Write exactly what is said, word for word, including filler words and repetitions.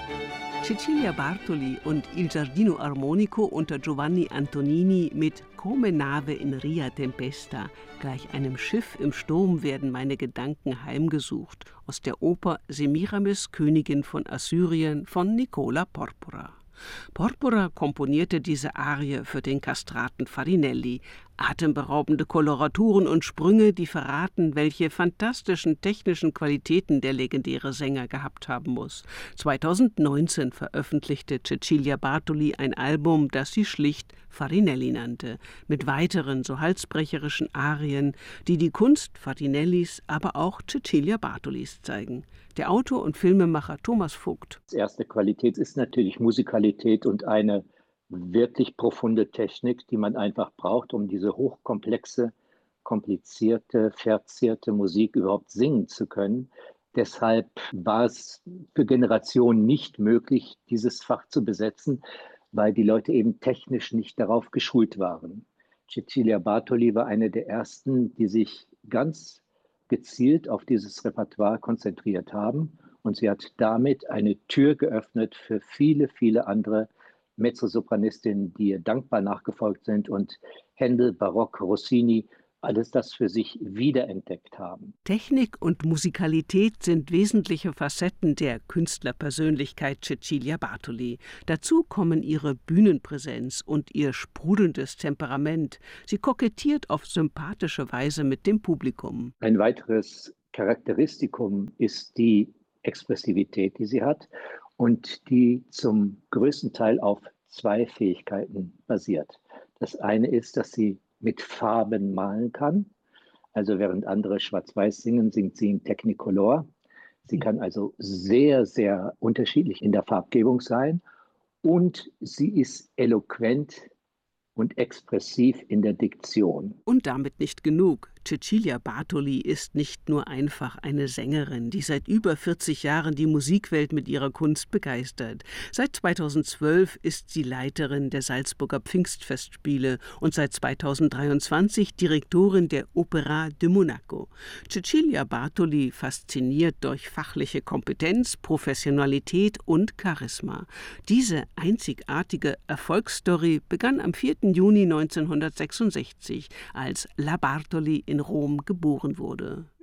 Cecilia Bartoli und Il Giardino Armonico unter Giovanni Antonini mit Come Nave in Ria Tempesta, gleich einem Schiff im Sturm werden meine Gedanken heimgesucht, aus der Oper Semiramis, Königin von Assyrien von Nicola Porpora. Porpora komponierte diese Arie für den Kastraten Farinelli. Atemberaubende Koloraturen und Sprünge, die verraten, welche fantastischen technischen Qualitäten der legendäre Sänger gehabt haben muss. zweitausendneunzehn veröffentlichte Cecilia Bartoli ein Album, das sie schlicht Farinelli nannte, mit weiteren so halsbrecherischen Arien, die die Kunst Farinellis, aber auch Cecilia Bartolis zeigen. Der Autor und Filmemacher Thomas Vogt. Die erste Qualität ist natürlich Musikalität und eine wirklich profunde Technik, die man einfach braucht, um diese hochkomplexe, komplizierte, verzierte Musik überhaupt singen zu können. Deshalb war es für Generationen nicht möglich, dieses Fach zu besetzen, weil die Leute eben technisch nicht darauf geschult waren. Cecilia Bartoli war eine der ersten, die sich ganz gezielt auf dieses Repertoire konzentriert haben. Und sie hat damit eine Tür geöffnet für viele, viele andere Mezzosopranistinnen, die ihr dankbar nachgefolgt sind und Händel, Barock, Rossini, alles das für sich wiederentdeckt haben. Technik und Musikalität sind wesentliche Facetten der Künstlerpersönlichkeit Cecilia Bartoli. Dazu kommen ihre Bühnenpräsenz und ihr sprudelndes Temperament. Sie kokettiert auf sympathische Weise mit dem Publikum. Ein weiteres Charakteristikum ist die Expressivität, die sie hat und die zum größten Teil auf zwei Fähigkeiten basiert. Das eine ist, dass sie mit Farben malen kann. Also während andere schwarz-weiß singen, singt sie in Technicolor. Sie kann also sehr, sehr unterschiedlich in der Farbgebung sein. Und sie ist eloquent und expressiv in der Diktion. Und damit nicht genug. Cecilia Bartoli ist nicht nur einfach eine Sängerin, die seit über vierzig Jahren die Musikwelt mit ihrer Kunst begeistert. Seit zweitausendzwölf ist sie Leiterin der Salzburger Pfingstfestspiele und seit zweitausenddreiundzwanzig Direktorin der Opéra de Monaco. Cecilia Bartoli fasziniert durch fachliche Kompetenz, Professionalität und Charisma. Diese einzigartige Erfolgsstory begann am vierten Juni neunzehnhundertsechsundsechzig, als La Bartoli in Rom geboren wurde.